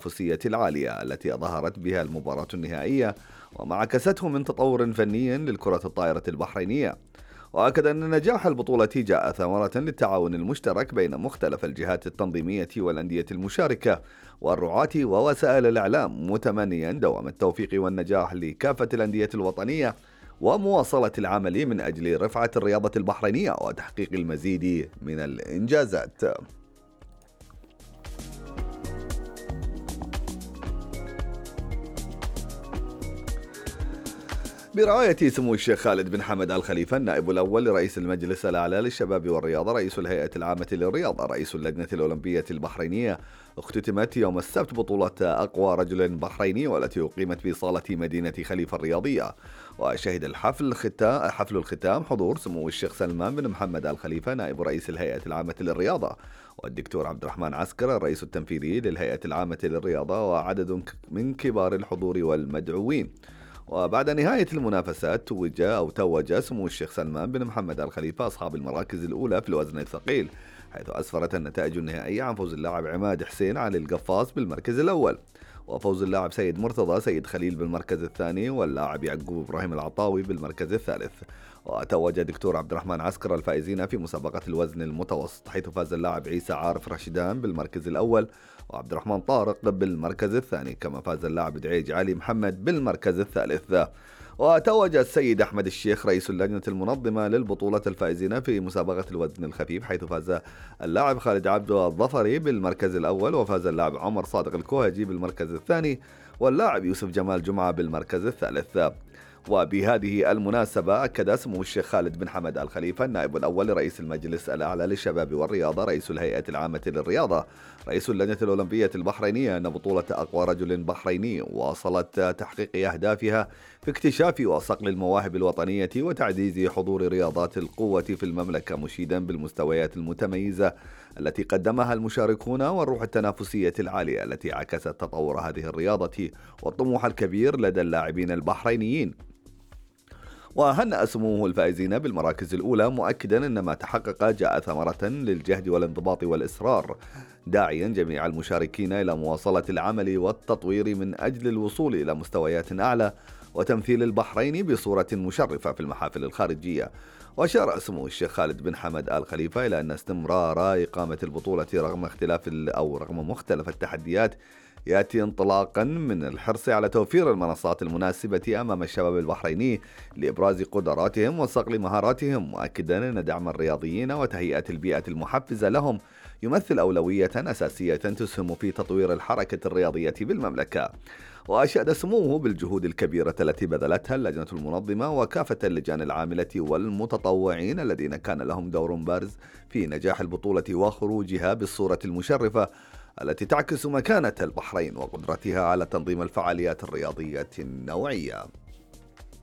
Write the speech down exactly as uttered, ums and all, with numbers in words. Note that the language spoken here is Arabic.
التنافسية العالية التي ظهرت بها المباراة النهائية، وما عكسته من تطور فني للكرة الطائرة البحرينية. وأكد أن نجاح البطولة جاء ثمرة للتعاون المشترك بين مختلف الجهات التنظيمية والأندية المشاركة والرعاة ووسائل الإعلام، متمنيا دوام التوفيق والنجاح لكافة الأندية الوطنية ومواصلة العمل من أجل رفعة الرياضة البحرينية وتحقيق المزيد من الإنجازات. برعاية سمو الشيخ خالد بن حمد آل خليفة النائب الأول لرئيس المجلس الأعلى للشباب والرياضة، رئيس الهيئة العامة للرياضة، رئيس اللجنة الأولمبية البحرينية، اختتمت يوم السبت بطولة أقوى رجل بحريني والتي أقيمت بصالة مدينة خليفة الرياضية. وشهد الحفل الختام حفل الختام حضور سمو الشيخ سلمان بن محمد آل خليفة نائب رئيس الهيئة العامة للرياضة، والدكتور عبد الرحمن عسكر الرئيس التنفيذي للهيئة العامة للرياضة، وعدد من كبار الحضور والمدعوين. وبعد نهاية المنافسات توج أو توج سمو الشيخ سلمان بن محمد آل خليفة أصحاب المراكز الأولى في الوزن الثقيل، حيث أسفرت النتائج النهائية عن فوز اللاعب عماد حسين علي القفاص بالمركز الأول، وفوز اللاعب سيد مرتضى سيد خليل بالمركز الثاني، واللاعب يعقوب إبراهيم العطاوي بالمركز الثالث. وتوج دكتور عبد الرحمن عسكر الفائزين في مسابقة الوزن المتوسط، حيث فاز اللاعب عيسى عارف رشدان بالمركز الأول وعبد الرحمن طارق بالمركز الثاني، كما فاز اللاعب دعيج علي محمد بالمركز الثالث. وتوج السيد أحمد الشيخ رئيس اللجنة المنظمة للبطولة الفائزين في مسابقة الوزن الخفيف، حيث فاز اللاعب خالد عبد الظفري بالمركز الأول، وفاز اللاعب عمر صادق الكوهجي بالمركز الثاني، واللاعب يوسف جمال جمعة بالمركز الثالث. وبهذه المناسبة أكد سمو الشيخ خالد بن حمد آل خليفة النائب الأول لرئيس المجلس الأعلى للشباب والرياضة، رئيس الهيئة العامة للرياضة، رئيس اللجنة الأولمبية البحرينية، أن بطولة أقوى رجل بحريني واصلت تحقيق أهدافها في اكتشاف وصقل المواهب الوطنية وتعزيز حضور رياضات القوة في المملكة، مشيدا بالمستويات المتميزة التي قدمها المشاركون والروح التنافسية العالية التي عكست تطور هذه الرياضة والطموح الكبير لدى اللاعبين البحرينيين. وهنأ سموه الفائزين بالمراكز الأولى، مؤكدا أن ما تحقق جاء ثمرة للجهد والانضباط والإصرار، داعيا جميع المشاركين إلى مواصلة العمل والتطوير من أجل الوصول إلى مستويات أعلى وتمثيل البحرين بصورة مشرفة في المحافل الخارجية. وأشار سمو الشيخ خالد بن حمد آل خليفة إلى أن استمرار إقامة البطولة رغم اختلاف أو رغم مختلف التحديات يأتي انطلاقا من الحرص على توفير المنصات المناسبة أمام الشباب البحريني لإبراز قدراتهم وصقل مهاراتهم، مؤكدا أن دعم الرياضيين وتهيئة البيئة المحفزة لهم يمثل أولوية أساسية تسهم في تطوير الحركة الرياضية بالمملكة. وأشاد سموه بالجهود الكبيرة التي بذلتها اللجنة المنظمة وكافة اللجان العاملة والمتطوعين الذين كان لهم دور بارز في نجاح البطولة وخروجها بالصورة المشرفة التي تعكس مكانة البحرين وقدرتها على تنظيم الفعاليات الرياضية النوعية.